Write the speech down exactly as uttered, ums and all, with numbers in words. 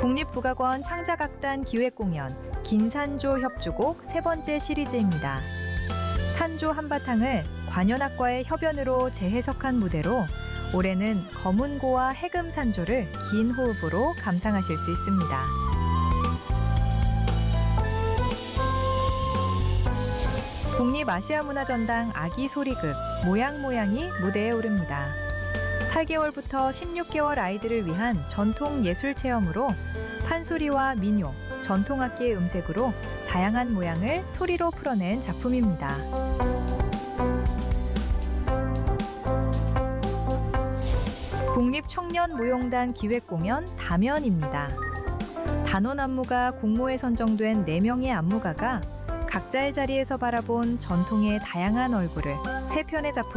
국립국악원 창작악단 기획공연 긴산조 협주곡 세 번째 시리즈입니다. 산조 한바탕을 관현악과의 협연으로 재해석한 무대로 올해는 검은고와 해금산조를 긴 호흡으로 감상하실 수 있습니다. 국립아시아문화전당 아기소리극 모양모양이 무대에 오릅니다. 팔 개월부터 십육 개월 아이들을 위한 전통 예술 체험으로 판소리와 민요, 전통악기의 음색으로 다양한 모양을 소리로 풀어낸 작품입니다. 국립청년무용단 기획공연 다면입니다. 단원 안무가 공모에 선정된 네 명의 안무가가 각자의 자리에서 바라본 전통의 다양한 얼굴을 세 편의 작품